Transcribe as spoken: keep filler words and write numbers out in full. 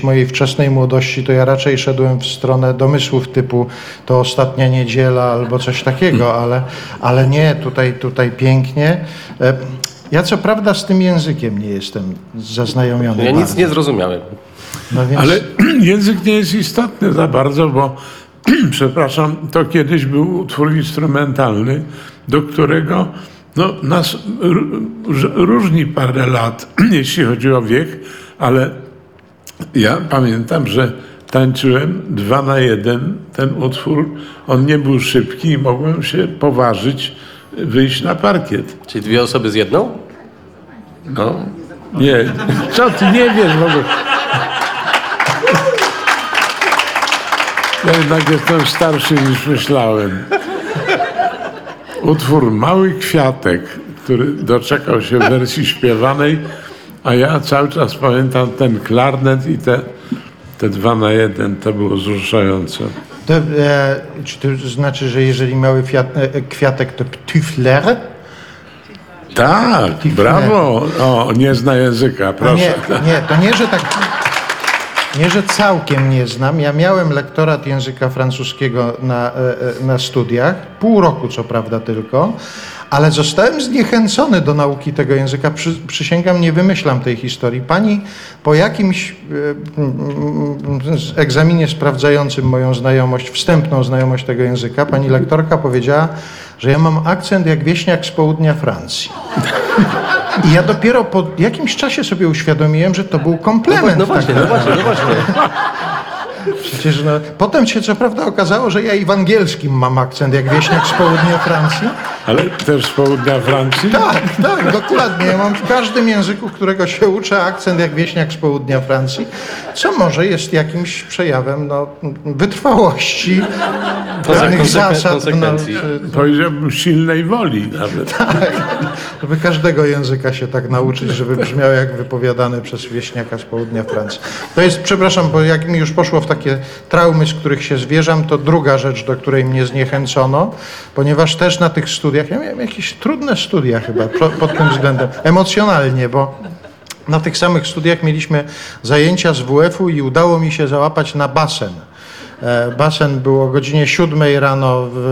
jakiejś mojej wczesnej młodości, to ja raczej szedłem w stronę domysłów typu to ostatnia niedziela albo coś takiego, ale, ale nie, tutaj, tutaj pięknie. Ja co prawda z tym językiem nie jestem zaznajomiony. Ja nic bardzo. nie zrozumiałem. No więc... Ale język nie jest istotny za bardzo, bo przepraszam, to kiedyś był utwór instrumentalny, do którego no, nas różni parę lat, jeśli chodzi o wiek, ale ja pamiętam, że tańczyłem dwa na jeden ten utwór. On nie był szybki i mogłem się poważyć wyjść na parkiet. Czyli dwie osoby z jedną? No, nie. Co ty nie wiesz w ogóle? Ja jednak jestem starszy niż myślałem. Utwór Mały Kwiatek, który doczekał się wersji śpiewanej, a ja cały czas pamiętam ten klarnet i te, te dwa na jeden, to było wzruszające. To, e, czy to znaczy, że jeżeli mały fiat, e, kwiatek to petit flair? Tak, brawo. O, nie zna języka, proszę. Nie, nie, to nie, że tak... Nie, że całkiem nie znam. Ja miałem lektorat języka francuskiego na, na studiach, pół roku co prawda tylko, ale zostałem zniechęcony do nauki tego języka. Przy, przysięgam, nie wymyślam tej historii. Pani po jakimś e, egzaminie sprawdzającym moją znajomość, wstępną znajomość tego języka, pani lektorka powiedziała, że ja mam akcent jak wieśniak z południa Francji. I ja dopiero po jakimś czasie sobie uświadomiłem, że to był komplement. No właśnie, no właśnie, no właśnie. Przecież no, potem się co prawda okazało, że ja i w angielskim mam akcent jak wieśniak z południa Francji. Ale też z południa Francji? Tak, tak, dokładnie. Ja mam w każdym języku, którego się uczę, akcent jak wieśniak z południa Francji, co może jest jakimś przejawem no, wytrwałości, pewnych zasad. konsekwencji. No, Powiedziałbym silnej woli nawet. tak, żeby każdego języka się tak nauczyć, żeby brzmiał jak wypowiadany przez wieśniaka z południa Francji. To jest, przepraszam, bo jak mi już poszło w takie traumy, z których się zwierzam, to druga rzecz, do której mnie zniechęcono, ponieważ też na tych studiach, ja miałem jakieś trudne studia chyba pod tym względem, emocjonalnie, bo na tych samych studiach mieliśmy zajęcia z W F-u i udało mi się załapać na basen. Basen był o godzinie siódmej rano w